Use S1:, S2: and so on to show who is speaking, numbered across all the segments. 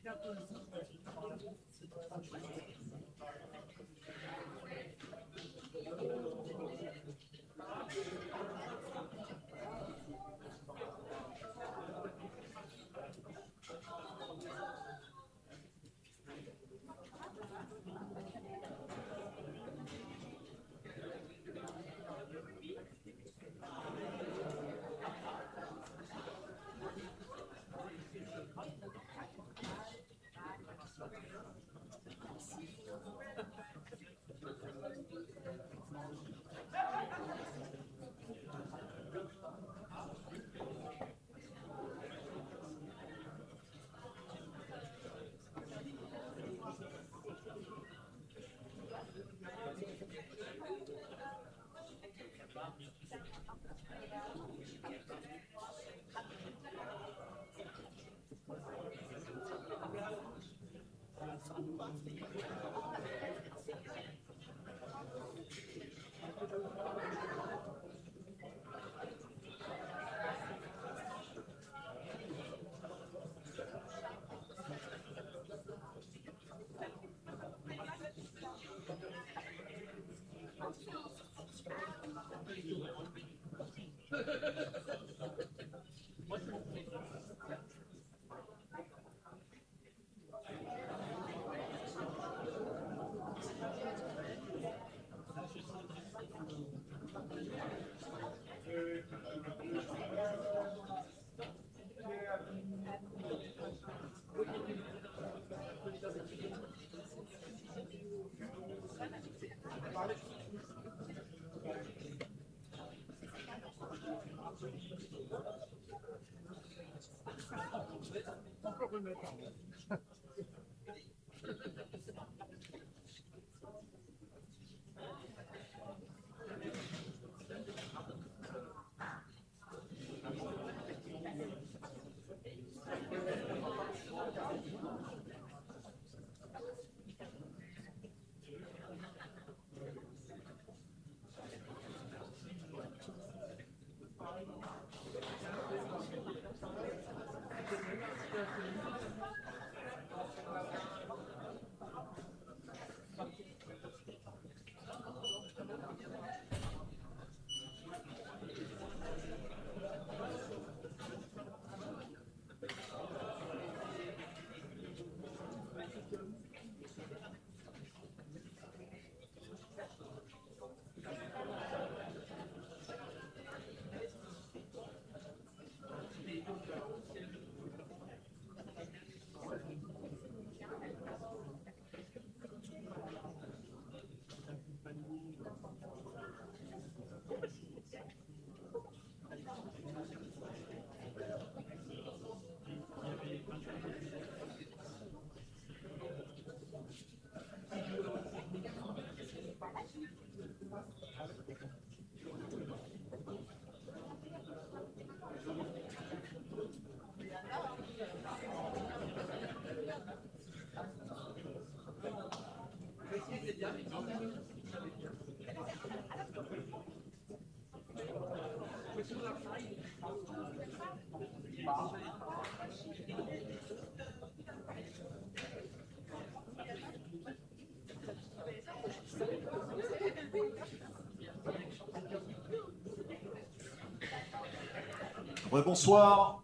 S1: Bonsoir,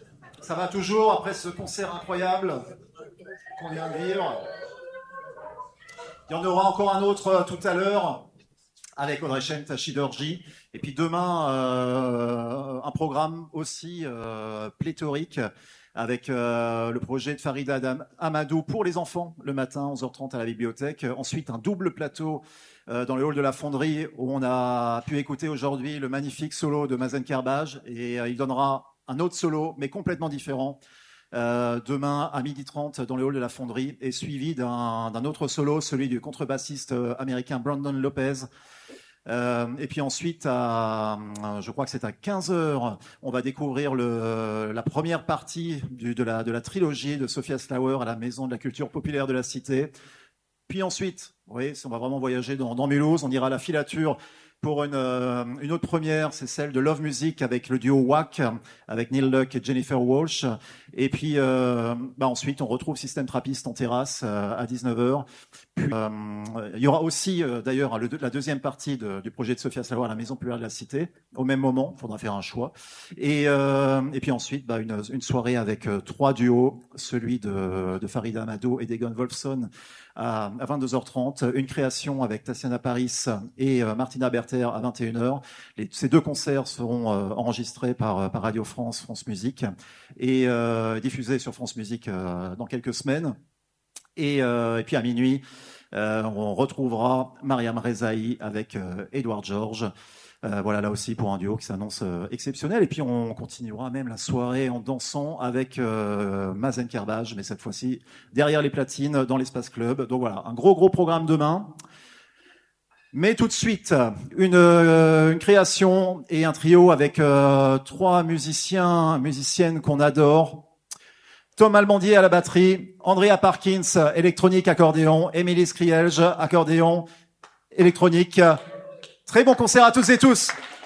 S1: ça va toujours après ce concert incroyable qu'on vient de vivre. Il y en aura encore un autre tout à l'heure avec Audrey Chen, Tachi Dorji. Et puis demain, un programme aussi pléthorique avec le projet de Farida Amadou pour les enfants le matin, 11h30 à la bibliothèque. Ensuite, un double plateau dans le hall de la Fonderie où on a pu écouter aujourd'hui le magnifique solo de Mazen Kerbaj. Et il donnera un autre solo, mais complètement différent, demain à 12h30 dans le hall de la Fonderie, et suivi d'un autre solo, celui du contrebassiste américain Brandon Lopez. Et puis ensuite, je crois que c'est à 15h, on va découvrir la première partie de la trilogie de Sophia Slower à la Maison de la Culture Populaire de la Cité. Puis ensuite, oui, on va vraiment voyager dans Mulhouse, on ira à la filature pour une autre première, c'est celle de Love Music avec le duo WAC, avec Neil Luck et Jennifer Walsh. Et puis ensuite, on retrouve System Trappist en terrasse à 19h. Puis, il y aura aussi d'ailleurs la deuxième partie du projet de Sophia Salois à la Maison Plurielle de la Cité. Au même moment, il faudra faire un choix. Et puis ensuite, une soirée avec 3 duos, celui de Farida Amado et d'Egon Wolfson à 22h30, une création avec Tatiana Paris et Martina Berther à 21h. Ces 2 concerts seront enregistrés par Radio France, France Musique, et diffusés sur France Musique dans quelques semaines. Et puis à minuit, on retrouvera Mariam Rezaï avec Edward George. Voilà, là aussi pour un duo qui s'annonce exceptionnel. Et puis on continuera même la soirée en dansant avec Mazen Kerbaj, mais cette fois-ci derrière les platines dans l'Espace Club. Donc voilà, un gros programme demain. Mais tout de suite, une création et un trio avec 3 musiciennes qu'on adore. Tom Albandier à la batterie, Andrea Parkins, électronique, accordéon, Émilie Skrielge, accordéon, électronique. Très bon concert à toutes et tous.